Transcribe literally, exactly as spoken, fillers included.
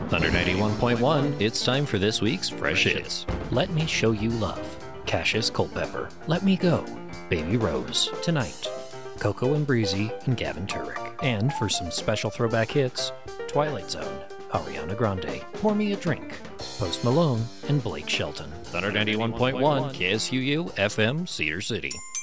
Thunder ninety-one point one, it's time for this week's Fresh Hits. Let Me Show You Love, Cassius Culpepper. Let Me Go, Baby Rose. Tonight, Coco and Breezy and Gavin Turek. And for some special throwback hits, Twilight Zone, Ariana Grande. Pour Me a Drink, Post Malone and Blake Shelton. Thunder ninety-one point one, K S U U F M, Cedar City.